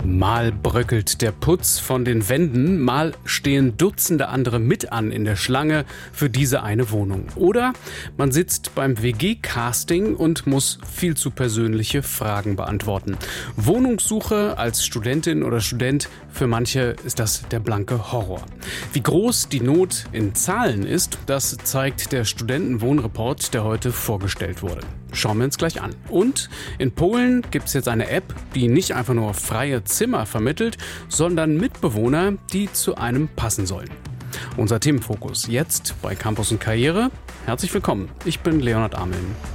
Mal bröckelt der Putz von den Wänden, mal stehen Dutzende andere mit an in der Schlange für diese eine Wohnung. Oder man sitzt beim WG-Casting und muss viel zu persönliche Fragen beantworten. Wohnungssuche als Studentin oder Student, für manche ist das der blanke Horror. Wie groß die Not in Zahlen ist, das zeigt der Studentenwohnreport, der heute vorgestellt wurde. Schauen wir uns gleich an. Und in Polen gibt es jetzt eine App, die nicht einfach nur freie Zimmer vermittelt, sondern Mitbewohner, die zu einem passen sollen. Unser Themenfokus jetzt bei Campus und Karriere. Herzlich willkommen, ich bin Leonhard Ameln.